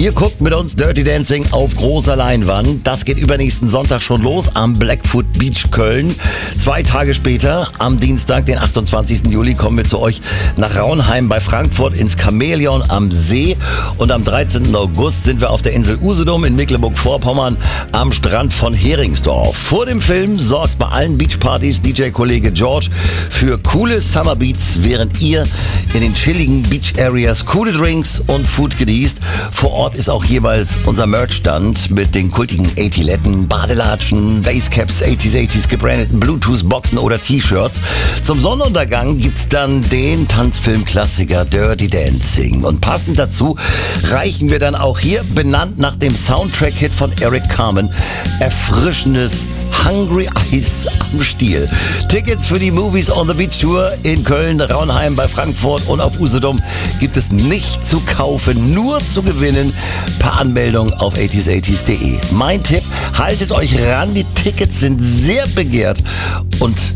Ihr guckt mit uns Dirty Dancing auf großer Leinwand. Das geht übernächsten Sonntag schon los am Blackfoot Beach Köln. 2 Tage später, am Dienstag, den 28. Juli, kommen wir zu euch nach Raunheim bei Frankfurt ins Chamäleon am See. Und am 13. August sind wir auf der Insel Usedom in Mecklenburg-Vorpommern am Strand von Heringsdorf. Vor dem Film sorgt bei allen Beachpartys DJ-Kollege George für coole Summer Beats, während ihr in den chilligen Beach Areas coole Drinks und Food genießt. Vor Ort ist auch jeweils unser Merch-Stand mit den kultigen 80letten, Badelatschen, Basecaps, 80s gebrandeten Bluetooth-Boxen oder T-Shirts. Zum Sonnenuntergang gibt's dann den Tanzfilm-Klassiker Dirty Dancing. Und passend dazu reichen wir dann auch hier, benannt nach dem Soundtrack-Hit von Eric Carmen, erfrischendes Hungry Eyes am Stiel. Tickets für die Movies on the Beach Tour in Köln, Raunheim, bei Frankfurt und auf Usedom gibt es nicht zu kaufen, nur zu gewinnen per Anmeldung auf 80s80s.de. Mein Tipp, haltet euch ran, die Tickets sind sehr begehrt und